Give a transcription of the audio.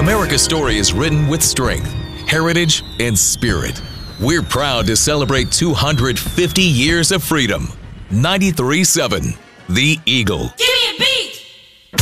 America's story is written with strength, heritage, and spirit. We're proud to celebrate 250 years of freedom. 93.7 The Eagle.